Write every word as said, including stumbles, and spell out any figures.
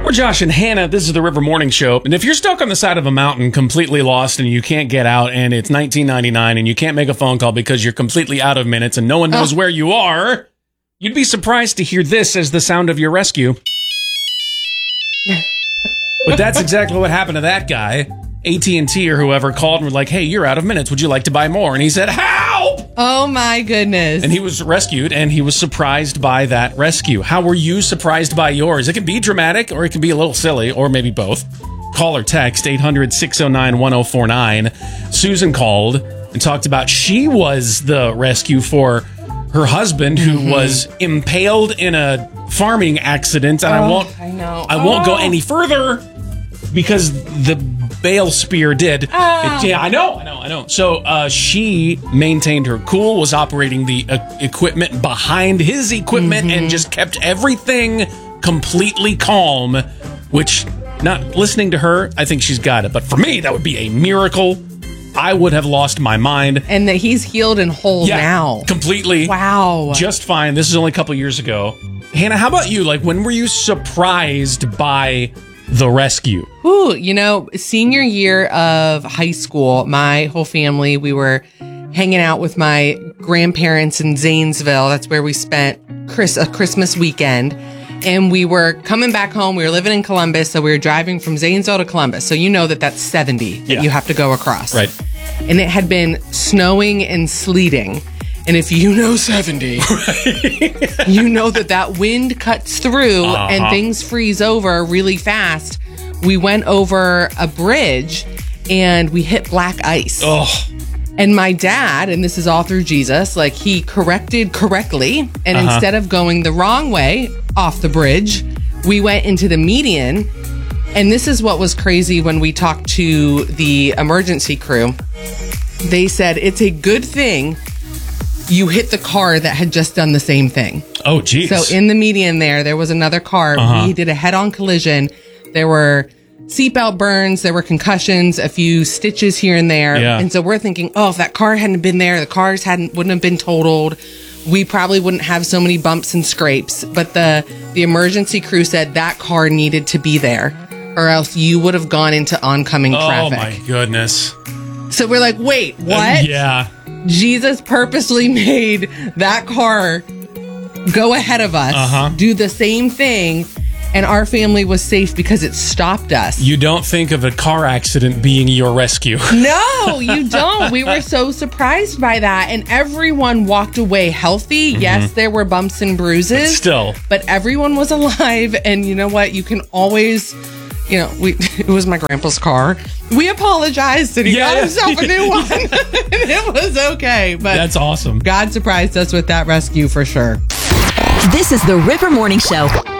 We're Josh and Hannah. This is the River Morning Show. And if you're stuck on the side of a mountain, completely lost, and you can't get out, and it's nineteen ninety-nine, and you can't make a phone call because you're completely out of minutes and no one knows oh. where you are, you'd be surprised to hear this as the sound of your rescue. But that's exactly what happened to that guy. A T and T or whoever called and were like, hey, you're out of minutes. Would you like to buy more? And he said, help! Oh, my goodness. And he was rescued, and he was surprised by that rescue. How were you surprised by yours? It can be dramatic, or it can be a little silly, or maybe both. Call or text eight hundred, six oh nine, one oh four nine. Susan called and talked about she was the rescue for her husband, who mm-hmm. was impaled in a farming accident. And oh, I won't, I know. I oh. won't go any further because the bale spear did. Oh. It, yeah, I know, I know, I know. So uh, she maintained her cool, was operating the uh, equipment behind his equipment, mm-hmm. and just kept everything completely calm, which, not listening to her, I think she's got it. But for me, that would be a miracle. I would have lost my mind. And that he's healed and whole yeah, now. Completely. Wow. Just fine. This is only a couple years ago. Hannah, how about you? Like, when were you surprised by the rescue? Ooh, you know, senior year of high school, my whole family, we were hanging out with my grandparents in Zanesville. That's where we spent Chris, a Christmas weekend. And we were coming back home. We were living in Columbus, so we were driving from Zanesville to Columbus. So you know that that's seventy that yeah. you have to go across. Right. And it had been snowing and sleeting. And if you know seventy, right. you know that that wind cuts through uh-huh. and things freeze over really fast. We went over a bridge and we hit black ice. Oh. And my dad, and this is all through Jesus, like he corrected correctly. And uh-huh. instead of going the wrong way off the bridge, we went into the median. And this is what was crazy when we talked to the emergency crew. They said it's a good thing you hit the car that had just done the same thing. Oh, geez. So in the median there, there was another car. Uh-huh. We did a head-on collision. There were seatbelt burns, there were concussions, a few stitches here and there. Yeah. And so we're thinking, oh, if that car hadn't been there, the cars hadn't wouldn't have been totaled. We probably wouldn't have so many bumps and scrapes. But the the emergency crew said that car needed to be there, or else you would have gone into oncoming oh, traffic. Oh my goodness. So we're like, wait, what? Uh, yeah. Jesus purposely made that car go ahead of us, uh-huh. do the same thing, and our family was safe because it stopped us. You don't think of a car accident being your rescue. No, you don't. We were so surprised by that, and everyone walked away healthy. Mm-hmm. Yes, there were bumps and bruises. But still. But everyone was alive, and you know what? You can always... You know, we it was my grandpa's car. We apologized and he yeah. got himself a new one. And it was okay. But that's awesome. God surprised us with that rescue for sure. This is the River Morning Show.